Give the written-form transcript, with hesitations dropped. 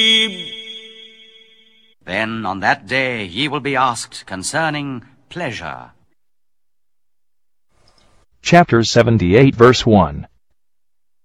Then on that day ye will be asked concerning pleasure. Chapter 78, verse 1.